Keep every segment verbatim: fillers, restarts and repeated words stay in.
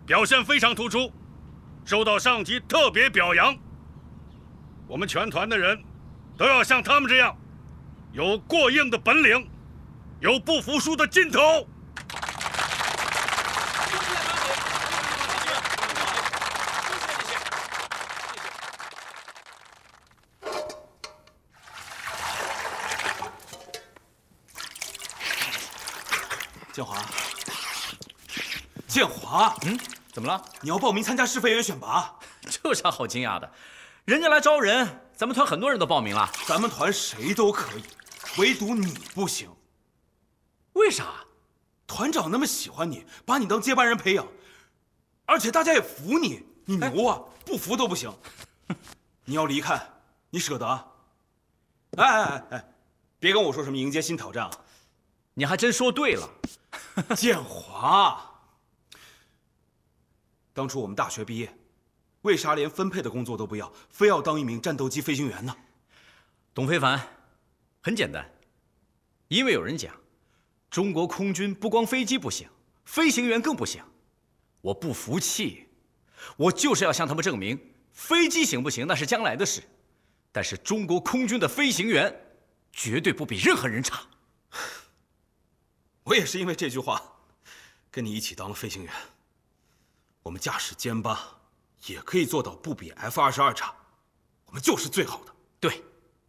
表现非常突出，受到上级特别表扬。我们全团的人都要像他们这样，有过硬的本领，有不服输的劲头。 建华，建华， 嗯，怎么了？ 你要报名参加试飞员选拔？ 这有啥好惊讶的？人家来招人，咱们团很多人都报名了。 咱们团谁都可以，唯独你不行。 为啥？ 团长那么喜欢你，把你当接班人培养，而且大家也服你，你牛啊！不服都不行。你要离开，你舍得？哎哎哎哎，别跟我说什么迎接新挑战啊！ 你还真说对了。 建华，当初我们大学毕业，为啥连分配的工作都不要，非要当一名战斗机飞行员呢？ 董非凡，很简单，因为有人讲，中国空军不光飞机不行，飞行员更不行。我不服气，我就是要向他们证明，飞机行不行那是将来的事，但是中国空军的飞行员绝对不比任何人差。 我也是因为这句话，跟你一起当了飞行员。我们驾驶歼八也可以做到不比 F 二十二差，我们就是最好的。 对，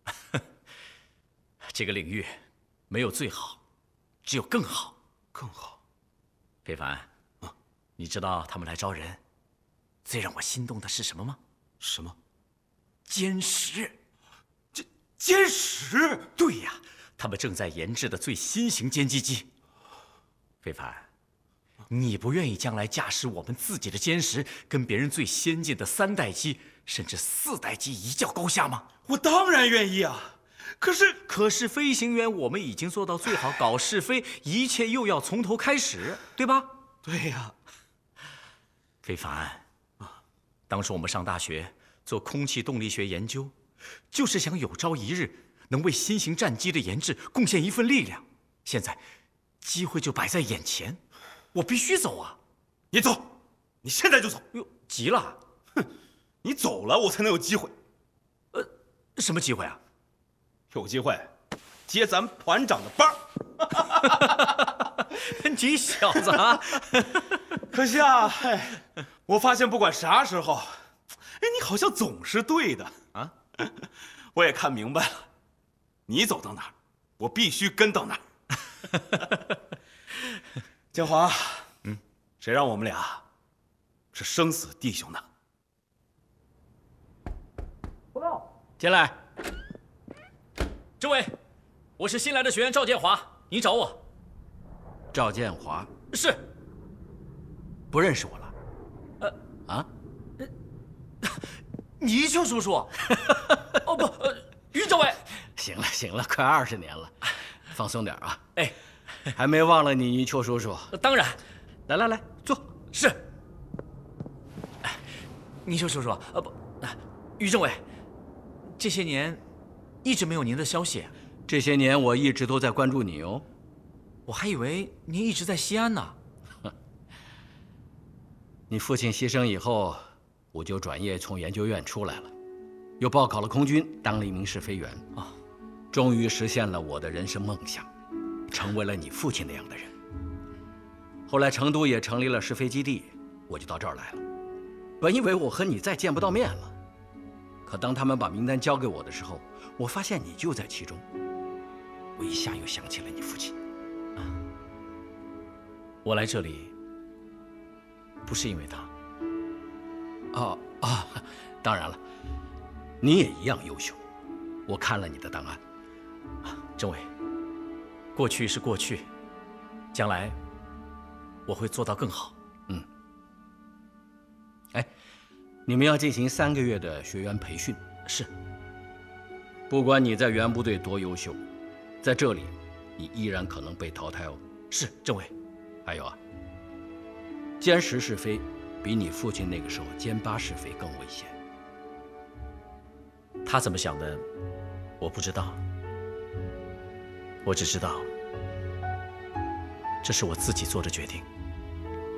这个领域没有最好，只有更好。 更好。 非凡，啊，你知道他们来招人，最让我心动的是什么吗？ 什么？ 歼十。 歼歼十？ 对呀，他们正在研制的最新型歼击机。非凡，你不愿意将来驾驶我们自己的歼十，跟别人最先进的三代机甚至四代机一较高下吗？ 我当然愿意啊！可是， 可是飞行员我们已经做到最好，搞试飞，一切又要从头开始，对吧？ 对呀。 非凡，当初我们上大学做空气动力学研究，就是想有朝一日能为新型战机的研制贡献一份力量。现在机会就摆在眼前，我必须走啊！ 你走，你现在就走。 哟，急了？ 哼，你走了，我才能有机会。 呃，什么机会啊？ 有机会接咱们团长的班儿。 你小子啊！ 可惜啊，哎，我发现不管啥时候，哎，你好像总是对的啊。我也看明白了，你走到哪儿，我必须跟到哪儿。建华，嗯，谁让我们俩是生死弟兄呢？ 报告，进来。政委，我是新来的学员赵建华，你找我。 赵建华是。 不认识我了？ 呃啊？倪秋叔叔？哦不，呃，于政委。 行了行了，快二十年了，放松点啊！ 哎， 还没忘了你倪秋叔叔？ 当然。 来来来，坐。 是。倪秋叔叔，呃不，于政委，这些年一直没有您的消息。 这些年我一直都在关注你哦。 我还以为您一直在西安呢。 你父亲牺牲以后，我就转业从研究院出来了，又报考了空军，当了一名试飞员啊，终于实现了我的人生梦想，成为了你父亲那样的人。后来成都也成立了试飞基地，我就到这儿来了。本以为我和你再见不到面了，可当他们把名单交给我的时候，我发现你就在其中，我一下又想起了你父亲。 啊，我来这里不是因为他。 哦哦，当然了，你也一样优秀。我看了你的档案。 啊，政委，过去是过去，将来我会做到更好。 嗯。哎，你们要进行三个月的学员培训。 是。 不管你在原部队多优秀，在这里，你依然可能被淘汰哦。 是，政委。 还有啊，歼十试飞比你父亲那个时候歼八试飞更危险。 他怎么想的，我不知道。我只知道，这是我自己做的决定。